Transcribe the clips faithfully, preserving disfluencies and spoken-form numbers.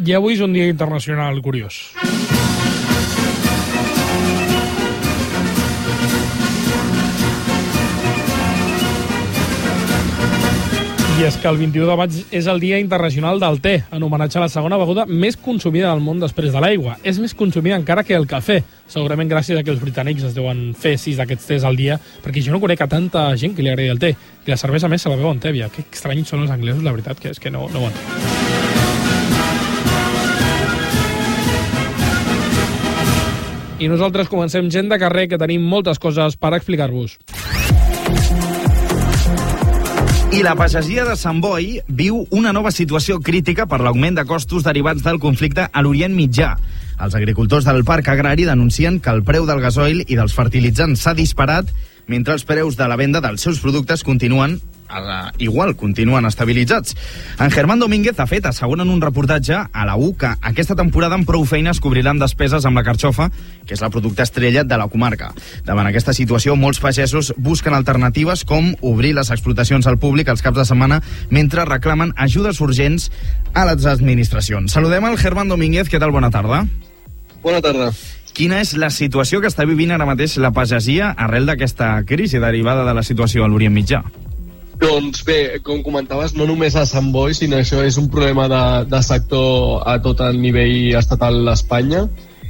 I avui és un dia internacional curiós. I és que el vint-i-u de maig és el Dia Internacional del Te, en homenatge a la segona beguda més consumida del món després de l'aigua. És més consumida encara que el cafè, segurament gràcies a que els britànics es deuen fer sis d'aquests tés al dia, perquè jo no conec a tanta gent que li agradi el te. I la cervesa més se la beu en tèbia. Que estranys són els anglesos, la veritat, que és que no, no ho entenc. I nosaltres comencem gent de carrer, que tenim moltes coses per explicar-vos. I la pagesia de Sant Boi viu una nova situació crítica per l'augment de costos derivats del conflicte a l'Orient Mitjà. Els agricultors del parc agrari denuncien que el preu del gasoil i dels fertilitzants s'ha disparat, mentre els preus de la venda dels seus productes continuen Uh, igual, continuen estabilitzats. En Germán Domínguez ha fet, asseguren en un reportatge a la U, que aquesta temporada amb prou feines cobriran despeses amb la carxofa, que és la producte estrella de la comarca. Davant aquesta situació, molts pagesos busquen alternatives com obrir les explotacions al públic els caps de setmana, mentre reclamen ajudes urgents a les administracions. Saludem al Germán Domínguez. Què tal? Bona tarda. Bona tarda. Quina és la situació que està vivint ara mateix la pagesia arrel d'aquesta crisi derivada de la situació a l'Orient Mitjà? Doncs bé, com comentaves, no només a Sant Boi, sinó això és un problema de, de sector a tot el nivell estatal d'Espanya.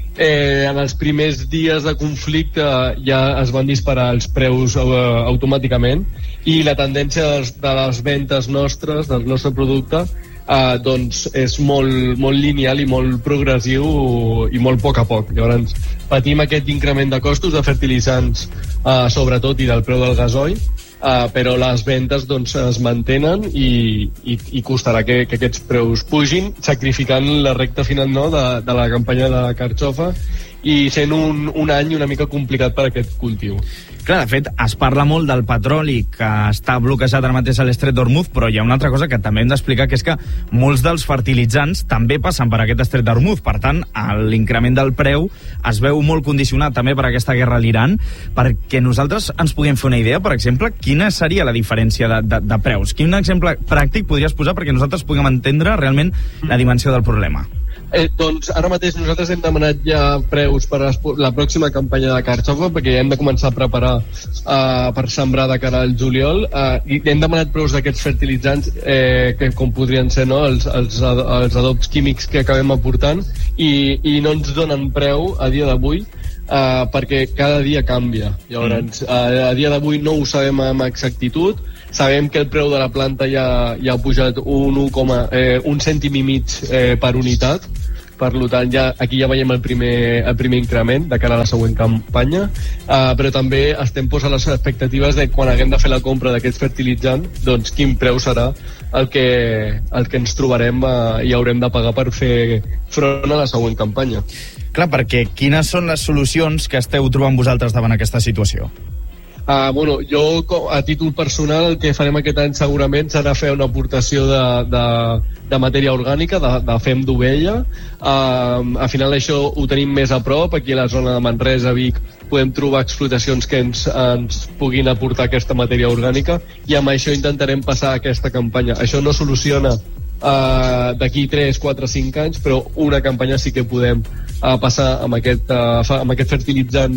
Eh, en els primers dies de conflicte ja es van disparar els preus uh, automàticament i la tendència de les, de les ventes nostres, del nostre producte, uh, doncs és molt, molt lineal i molt progressiu i molt a poc a poc. Llavors patim aquest increment de costos de fertilitzants, uh, sobretot, i del preu del gasoil, Uh, però les vendes doncs, es mantenen i, i, i costarà que, que aquests preus pugin, sacrificant la recta final, no, de, de la campanya de carxofa i sent un, un any una mica complicat per a aquest cultiu. Clar, de fet, es parla molt del petroli que està bloquejat ara mateix a l'estret d'Hormuz, però hi ha una altra cosa que també hem d'explicar, que és que molts dels fertilitzants també passen per aquest estret d'Hormuz. Per tant, l'increment del preu es veu molt condicionat també per aquesta guerra a l'Iran. Perquè nosaltres ens puguem fer una idea, per exemple, quina seria la diferència de, de, de preus? Quin exemple pràctic podries posar perquè nosaltres puguem entendre realment la dimensió del problema? Eh, doncs ara mateix nosaltres hem demanat ja preus per la pròxima campanya de carxofa, perquè ja hem de començar a preparar uh, per sembrar de cara al juliol, uh, i hem demanat preus d'aquests fertilitzants eh, que com podrien ser, no, els, els, els adobs químics que acabem aportant, i, i no ens donen preu a dia d'avui, uh, perquè cada dia canvia. Llavors, uh, a dia d'avui no ho sabem amb exactitud. Sabem que el preu de la planta ja, ja ha pujat un, un, eh, un cèntim i mig eh, per unitat, per tant ja, aquí ja veiem el primer, el primer increment de cara a la següent campanya, uh, però també estem posant les expectatives de quan haguem de fer la compra d'aquests fertilitzants, doncs quin preu serà el que, el que ens trobarem uh, i haurem de pagar per fer front a la següent campanya. Clar, perquè quines són les solucions que esteu trobant vosaltres davant aquesta situació? Uh, bueno, jo a títol personal el que farem aquest any segurament serà fer una aportació de, de, de matèria orgànica, de, de fem d'ovella. Uh, al final això ho tenim més a prop, aquí a la zona de Manresa, Vic, podem trobar explotacions que ens, ens puguin aportar aquesta matèria orgànica i amb això intentarem passar aquesta campanya. Això no soluciona Uh, d'aquí tres, quatre, cinc anys, però una campanya sí que podem uh, passar amb aquest, uh, amb aquest fertilitzant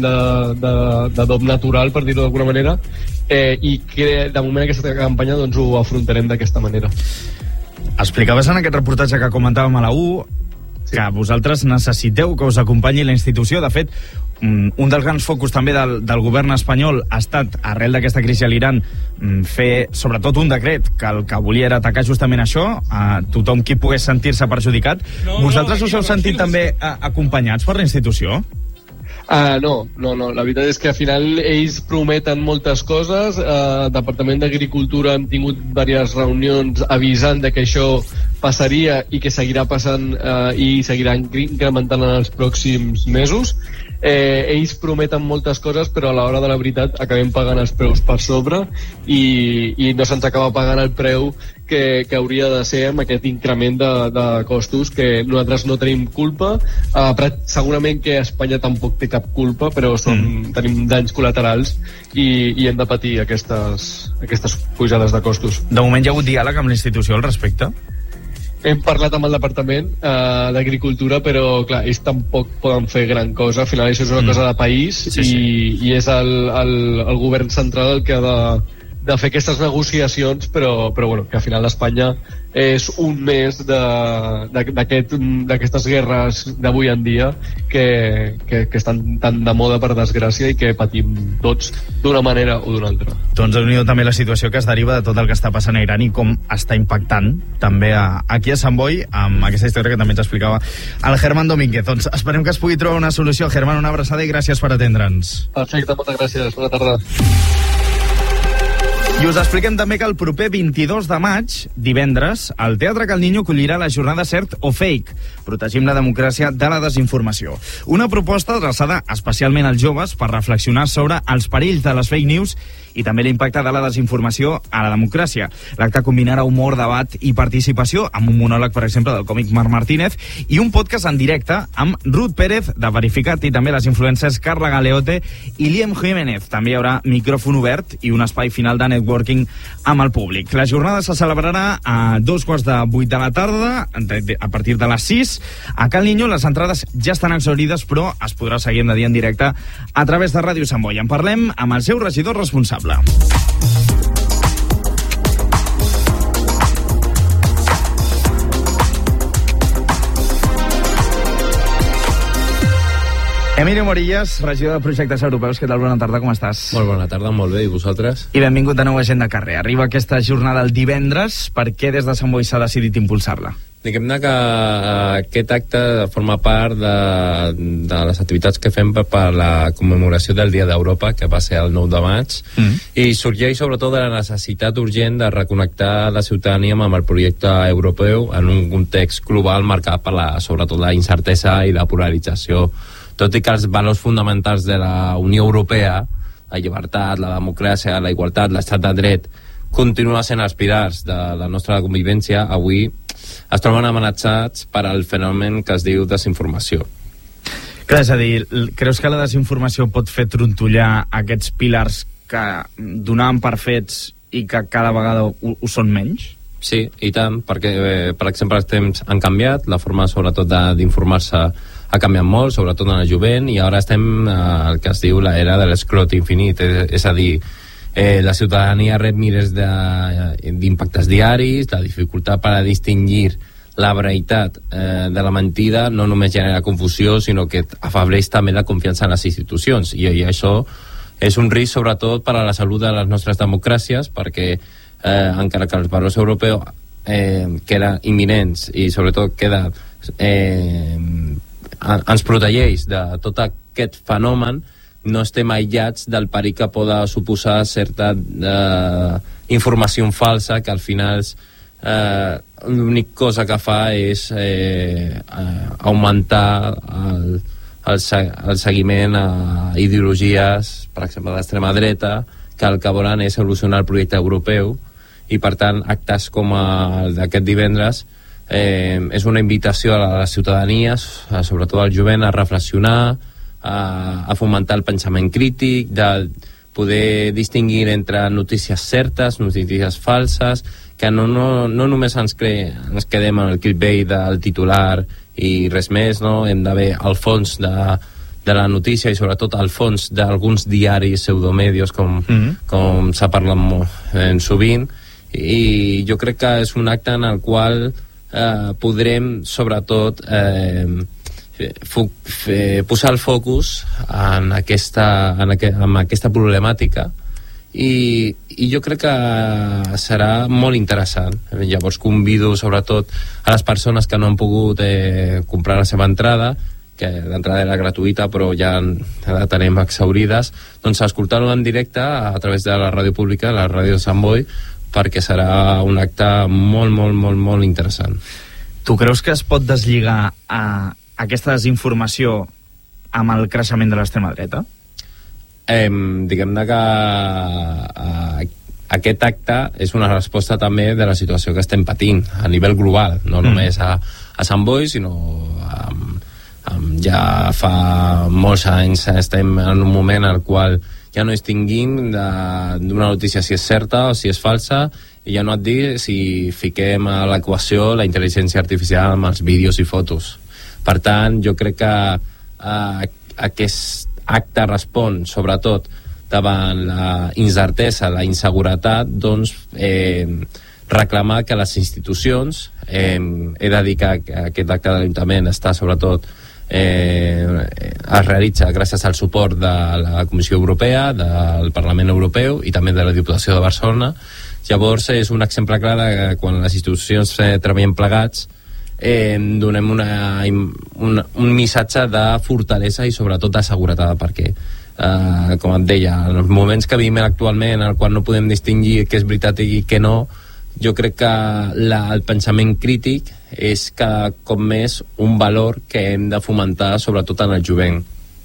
d'adob natural, per dir-ho d'alguna manera, eh, i que de moment aquesta campanya doncs, ho afrontarem d'aquesta manera. Explicaves en aquest reportatge que comentàvem a la U que vosaltres necessiteu que us acompanyi la institució. De fet, un dels grans focus també del, del govern espanyol ha estat, arrel d'aquesta crisi a l'Iran, fer sobretot un decret que el que volia era atacar justament això, a tothom qui pogués sentir-se perjudicat. No, vosaltres no, us heu sentit no, també a, acompanyats per la institució? Uh, no, no, no, la veritat és que al final ells prometen moltes coses. Uh, el Departament d'Agricultura hem tingut diverses reunions avisant de que això passaria i que seguirà passant uh, i seguirà incrementant en els pròxims mesos. Eh, ells prometen moltes coses, però a l'hora de la veritat acabem pagant els preus per sobre i, i no se'ns acaba pagant el preu que, que hauria de ser amb aquest increment de, de costos que nosaltres no tenim culpa. Uh, però segurament que Espanya tampoc té cap culpa, però som, mm. tenim danys col·laterals i, i hem de patir aquestes, aquestes pujades de costos. De moment hi ha hagut diàleg amb la institució al respecte? hem parlat amb el Departament uh, d'Agricultura, però clar, ells tampoc poden fer gran cosa. Al final això és una mm. cosa de país, sí, sí. I, i és el, el, el govern central el que ha de, de fer aquestes negociacions, però, però bueno, que al final Espanya és un més d'aquestes aquest, guerres d'avui en dia que, que, que estan tan de moda, per desgràcia, i que patim tots d'una manera o d'una altra. Doncs a unió també la situació que es deriva de tot el que està passant a Iran i com està impactant també a, aquí a Sant Boi, amb aquesta història que també ens explicava el Germán Domínguez. Doncs esperem que es pugui trobar una solució. Germán, una abraçada i gràcies per atendre'ns. Perfecte, moltes gràcies. Bona tarda. I us expliquem també que el proper vint-i-dos de maig, divendres, el Teatre Cal Niño acollirà la jornada Cert o Fake, protegim la democràcia de la desinformació. Una proposta adreçada especialment als joves per reflexionar sobre els perills de les fake news i també l'impacte de la desinformació a la democràcia. L'acte combinarà humor, debat i participació amb un monòleg, per exemple, del còmic Marc Martínez i un podcast en directe amb Ruth Pérez, de Verificat, i també les influencers Carla Galeote i Liam Jiménez. També hi haurà micròfon obert i un espai final de networking amb el públic. La jornada se celebrarà a dos quarts de vuit de la tarda, a partir de les sis. A Cal Niño les entrades ja estan exhaurides, però es podrà seguir de dia en directe a través de Ràdio Sant Boi. En parlem amb el seu regidor responsable. Emilio Morillas, regidor de Projectes Europeus. Què tal? Bona tarda, com estàs? Molt bona tarda, molt bé, i vosaltres? I benvingut de nou a Gent de Carrer. Arriba aquesta jornada el divendres. Per què des de Sant Boi s'ha decidit impulsar-la? Diguem-ne que aquest acte forma part de, de les activitats que fem per, per la commemoració del Dia d'Europa, que va ser el nou de maig, mm. i sorgeix sobretot de la necessitat urgent de reconnectar la ciutadania amb el projecte europeu en un context global marcat per la, sobretot la incertesa i la polarització. Tot i que els valors fonamentals de la Unió Europea, la llibertat, la democràcia, la igualtat, l'estat de dret, continua sent els pilars de la nostra convivència, avui es troben amenaçats per al fenomen que es diu desinformació. Clar, és a dir, creus que la desinformació pot fer trontollar aquests pilars que donaven per fets i que cada vegada ho, ho són menys? Sí, i tant, perquè, eh, per exemple, els temps han canviat, la forma sobretot d'informar-se ha canviat molt, sobretot en el jovent, i ara estem al eh, que es diu l'era de l'escrot infinit, és, és a dir, Eh, la ciutadania rep milers d'impactes diaris, la dificultat per a distingir la veritat eh, de la mentida no només genera confusió, sinó que afavoreix també la confiança en les institucions, i, i això és un risc sobretot per a la salut de les nostres democràcies, perquè eh, encara que els valors europeus eh, queden imminents i sobretot queda eh, ens protegeix de tot aquest fenomen, no estem aïllats del perill que poda suposar certa eh, informació falsa que al final eh, l'única cosa que fa és eh, augmentar el, el, el seguiment a ideologies, per exemple, d'extrema dreta, que el que volen és solucionar el projecte europeu, i per tant actes com el d'aquest divendres eh, és una invitació a la ciutadania, sobretot al jovent, a reflexionar, A, a fomentar el pensament crític, de poder distingir entre notícies certes, notícies falses, que no, no, no només ens, cre, ens quedem en el clickbait del titular i res més, no? Hem d'haver el fons de, de la notícia i sobretot el fons d'alguns diaris pseudomedios, com, mm-hmm. com s'ha parlat molt eh, sovint, i jo crec que és un acte en el qual eh, podrem sobretot eh, posar el focus en aquesta, en aqu en aquesta problemàtica, i, i jo crec que serà molt interessant. Llavors convido sobretot a les persones que no han pogut eh, comprar la seva entrada, que l'entrada era gratuïta però ja la tenim exhaurides, doncs escoltar-ho en directe a través de la ràdio pública, la ràdio de Sant Boi, perquè serà un acte molt, molt, molt, molt interessant. Tu creus que es pot deslligar a aquesta desinformació amb el creixement de l'extrema dreta? Eh, diguem-ne que eh, aquest acte és una resposta també de la situació que estem patint a nivell global, no mm. només a, a Sant Boi, sinó um, um, ja fa molts anys estem en un moment en el qual ja no distinguim d'una notícia si és certa o si és falsa, i ja no et dic si fiquem a l'equació la intel·ligència artificial amb els vídeos i fotos. Per tant, jo crec que eh, aquest acte respon, sobretot, davant la incertesa, la inseguretat, doncs, eh, reclamar que les institucions, eh, he de dir que aquest acte de l'Ajuntament està, sobretot, eh, es realitza gràcies al suport de la Comissió Europea, del Parlament Europeu i també de la Diputació de Barcelona. Llavors és un exemple clar de que quan les institucions eh, treballem plegats eh, donem una, una, un missatge de fortalesa i sobretot de seguretat, perquè eh, com et deia, en els moments que vivim actualment en el qual no podem distingir què és veritat i què no, jo crec que la, el pensament crític és cada cop més un valor que hem de fomentar sobretot en el jovent.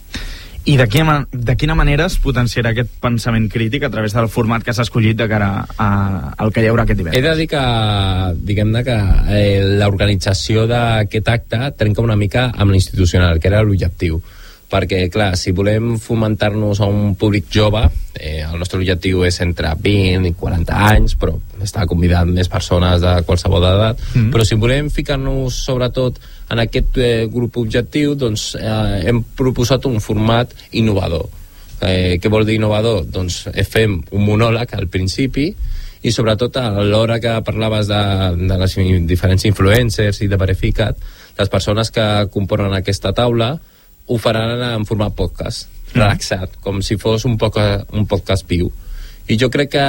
I de quina, de quina manera es potenciarà aquest pensament crític a través del format que s'ha escollit de cara a, al que hi haurà aquest divendres? He de dir que, diguem-ne que eh, l'organització d'aquest acte trenca una mica amb l'institucional, que era l'objectiu. Perquè, clar, si volem fomentar-nos a un públic jove, eh, el nostre objectiu és entre vint i quaranta anys, però està convidant més persones de qualsevol edat, mm. però si volem ficar-nos sobretot en aquest eh, grup objectiu, doncs eh, hem proposat un format innovador. Eh, què vol dir innovador? Doncs eh, fem un monòleg al principi i sobretot a l'hora que parlaves de, de les diferents influencers i de Verificat, les persones que componen aquesta taula ho faran en format podcast, relaxat, com si fos un, poca, un podcast viu. I jo crec que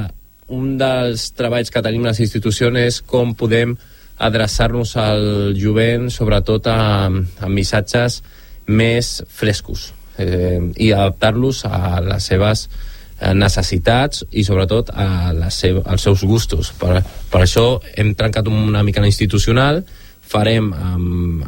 un dels treballs que tenim les institucions és com podem adreçar-nos al jovent, sobretot a, a missatges més frescos eh, i adaptar-los a les seves necessitats i sobretot a les seves, als seus gustos. Per, per això hem trencat una mica l'institucional, farem amb,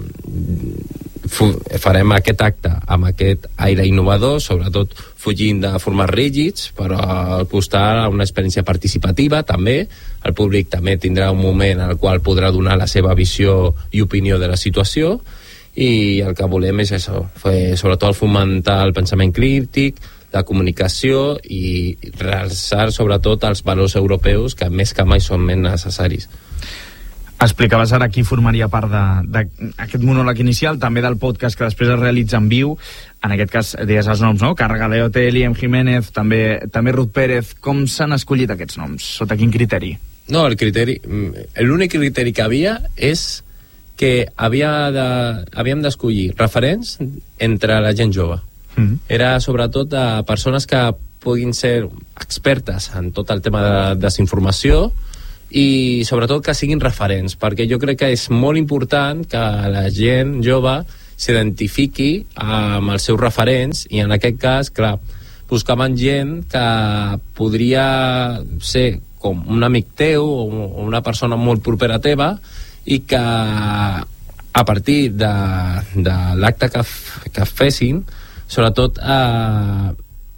amb farem aquest acte amb aquest aire innovador, sobretot fugint de formats rígids, però apostar a una experiència participativa també. El públic també tindrà un moment en el qual podrà donar la seva visió i opinió de la situació, i el que volem és això, sobretot fomentar el pensament crític, la comunicació i realçar sobretot els valors europeus que més que mai són més necessaris. Explicaves ara qui formaria part d'aquest monòleg inicial, també del podcast que després es realitza en viu. En aquest cas, deies els noms, no? Càrrega Leote, Liam Jiménez, també, també Ruth Pérez. Com s'han escollit aquests noms? Sota quin criteri? No, el criteri... L'únic criteri que havia és que havia de, havíem d'escollir referents entre la gent jove. Mm-hmm. Era sobretot de persones que puguin ser expertes en tot el tema de desinformació, i sobretot que siguin referents, perquè jo crec que és molt important que la gent jove s'identifiqui amb els seus referents, i en aquest cas, clar, buscaven gent que podria ser com un amic teu o una persona molt propera teva, i que a partir de, de l'acte que, que fessin, sobretot eh,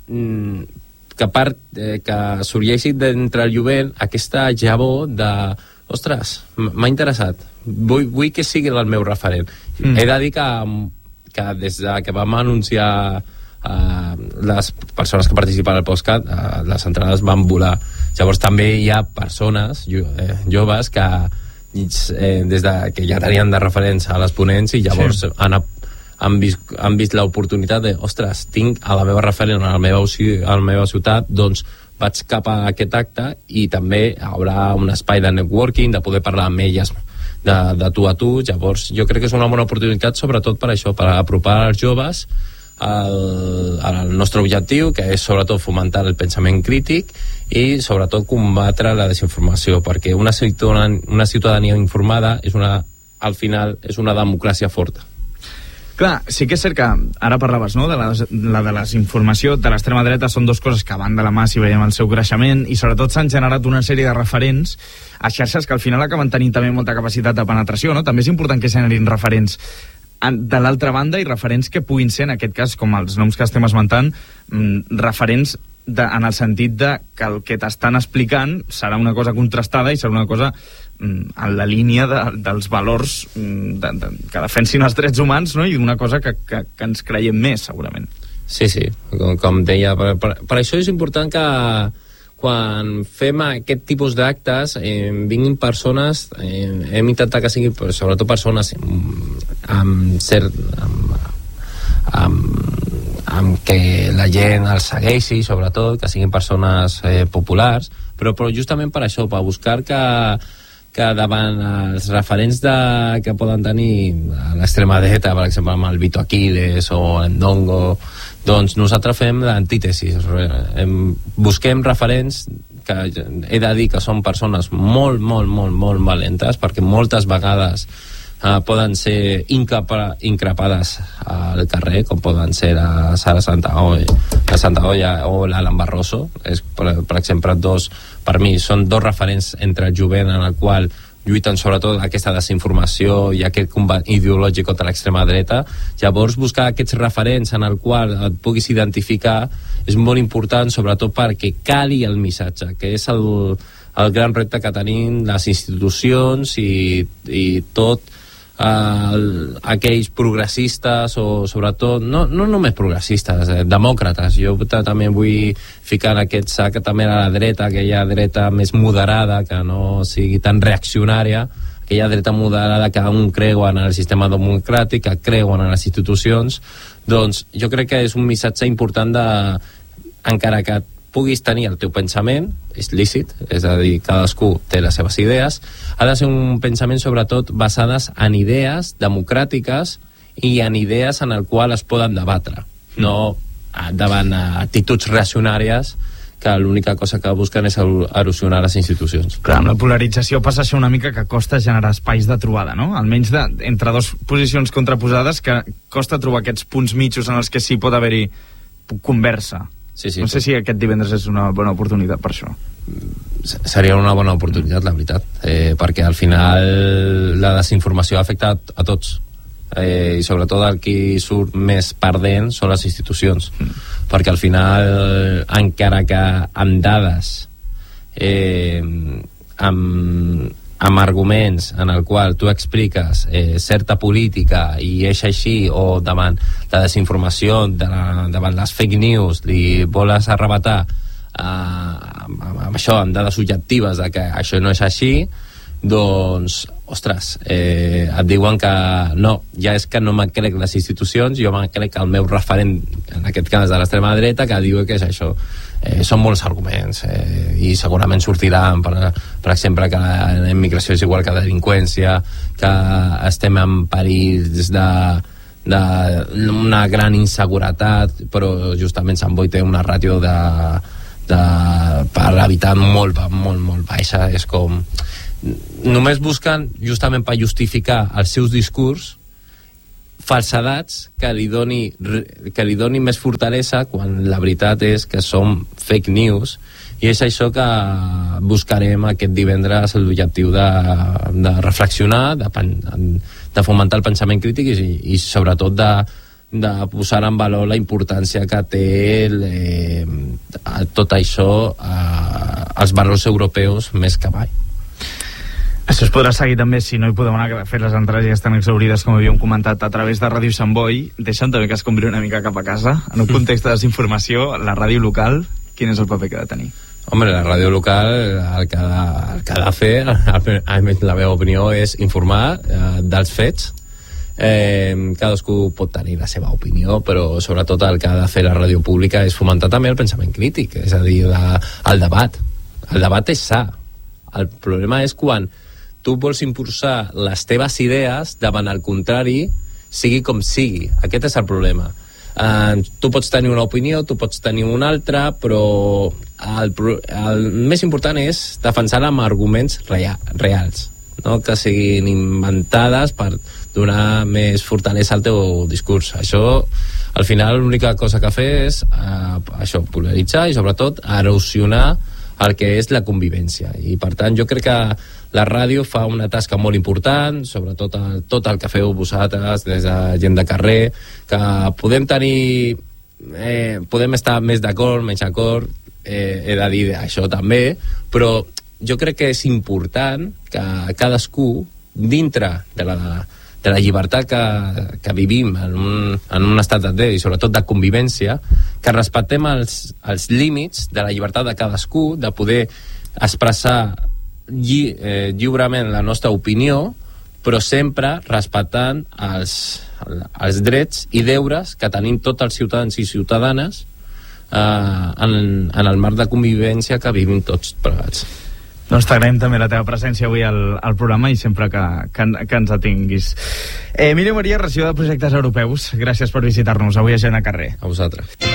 que a part eh, que sorgeixi d'entre el jovent aquesta llavor de ostres, m'ha interessat, vull, vull que sigui el meu referent. Mm. He de dir que, que des de que vam anunciar eh, les persones que participen al podcast, eh, les entrades van volar. Llavors també hi ha persones jo, eh, joves que eh, des de que ja tenien de referents a les ponents, i llavors sí. han han vist, han vist l'oportunitat de, ostres, tinc a la meva referent a la meva, a la meva ciutat, doncs vaig cap a aquest acte, i també hi haurà un espai de networking, de poder parlar amb elles de, de tu a tu. Llavors jo crec que és una bona oportunitat, sobretot per això, per apropar els joves al, al nostre objectiu, que és sobretot fomentar el pensament crític i sobretot combatre la desinformació, perquè una ciutadania, una ciutadania informada és una, al final és una democràcia forta. Clar, sí que és cert que ara parlaves, no?, de la, la de la desinformació, de l'extrema dreta, són dues coses que van de la mà si veiem el seu creixement, i sobretot s'han generat una sèrie de referents a xarxes que al final acaben tenint també molta capacitat de penetració, no? També és important que generin referents de l'altra banda, i referents que puguin ser, en aquest cas, com els noms que estem esmentant, referents de, en el sentit de que el que t'estan explicant serà una cosa contrastada i serà una cosa en la línia de, dels valors de, de, que defensin els drets humans, no? I una cosa que, que, que ens creiem més, segurament. Sí, sí, com, com deia, per, per, per això és important que quan fem aquest tipus d'actes eh, vinguin persones, eh, hem intentat que siguin sobretot persones amb cert amb, amb, amb que la gent els segueixi, sobretot que siguin persones eh, populars, però, però justament per això, per buscar que que davant els referents de, que poden tenir a l'extrema dreta, per exemple amb el Vito Aquiles o el Ndongo, doncs nosaltres fem l'antítesis, busquem referents que he de dir que són persones molt, molt, molt, molt valentes, perquè moltes vegades eh, poden ser incapa, increpades al carrer, com poden ser la Sara Santaolla, la Santaolla o l'Alan Barroso. És, per, per exemple, dos, per mi són dos referents entre el jovent en el qual lluiten sobretot aquesta desinformació i aquest combat ideològic contra l'extrema dreta. Llavors buscar aquests referents en el qual et puguis identificar és molt important, sobretot perquè cali el missatge, que és el, el gran repte que tenim les institucions i, i tot Uh, aquells progressistes o sobretot, no, no només progressistes, eh, demòcrates. Jo també vull ficar en aquest sac també a la dreta, aquella dreta més moderada, que no sigui tan reaccionària, aquella dreta moderada que un creuen en el sistema democràtic, que creuen en les institucions. Doncs jo crec que és un missatge important de, encara que puguis tenir el teu pensament, és lícit, és a dir, cadascú té les seves idees, ha de ser un pensament sobretot basades en idees democràtiques i en idees en el qual es poden debatre, no davant actituds reaccionàries que l'única cosa que busquen és erosionar les institucions. Clar, amb la polarització passa això una mica que costa generar espais de trobada, no? Almenys de, entre dos posicions contraposades, que costa trobar aquests punts mitjos en els que sí pot haver-hi conversa. Sí, sí, no sé si aquest divendres és una bona oportunitat per això. Seria una bona oportunitat, la veritat, eh, perquè al final la desinformació ha afectat a tots, eh, i sobretot el qui surt més perdent són les institucions, mm. perquè al final, encara que amb dades, eh, amb amb arguments en el qual tu expliques eh, certa política i és així, o davant la desinformació, de la, davant les fake news, li voles arrebatar eh, amb, amb això, amb dades objectives de que això no és així, doncs, ostres, eh, et diuen que no, ja és que no me crec les institucions, jo me crec el meu referent, en aquest cas de l'extrema dreta, que diu que és això. Eh, són molts arguments eh, i segurament sortiran per, per exemple que la immigració és igual que la delinqüència, que estem en perills de, de una gran inseguretat, però justament Sant Boi té una ràtio de, de, per habitant molt, molt, molt baixa. És com només busquen justament per justificar els seus discurs falsedats que li doni que li doni més fortalesa, quan la veritat és que són fake news, i és això que buscarem aquest divendres, l'objectiu de, de reflexionar, de, de fomentar el pensament crític i, i sobretot de, de posar en valor la importància que té eh, tot això eh, els valors europeus més que mai. Això es podrà seguir també, si no hi podem anar, a fer les entrades ja estan exaurides, com havíem comentat, a través de Ràdio Sant Boi. Deixa'm també que es compri una mica cap a casa. En un context de desinformació, la ràdio local, quin és el paper que ha de tenir? Home, la ràdio local, el que ha de, el que ha de fer, almenys la meva opinió, és informar eh, dels fets. Eh, cadascú pot tenir la seva opinió, però sobretot el que ha de fer la ràdio pública és fomentar també el pensament crític, és a dir, la, el debat. El debat és sa. El problema és quan tu vols impulsar les teves idees davant el contrari, sigui com sigui. Aquest és el problema. Uh, tu pots tenir una opinió, tu pots tenir una altra, però el, el més important és defensar-la amb arguments rea, reals, no que siguin inventades per donar més fortalesa al teu discurs. Això, al final, l'única cosa que fa és uh, això, polaritzar i, sobretot, erosionar el que és la convivència. I, per tant, jo crec que la ràdio fa una tasca molt important, sobretot el, tot el que feu vosaltres, des de gent de carrer, que podem tenir... Eh, podem estar més d'acord, menys d'acord, eh, he de dir això també, però jo crec que és important que cadascú, dintre de la, de la llibertat que, que vivim en un, en un estat de dret i sobretot de convivència, que respectem els, els límits de la llibertat de cadascú, de poder expressar lli, eh, lliurement la nostra opinió, però sempre respectant els, els drets i deures que tenim tots els ciutadans i ciutadanes eh, en, en el marc de convivència que vivim tots plegats. Doncs t'agraïm també la teva presència avui al, al programa i sempre que, que, que ens atinguis. Eh, Emilio Maria, regidor de Projectes Europeus, gràcies per visitar-nos avui a Gent a Carrer. A vosaltres.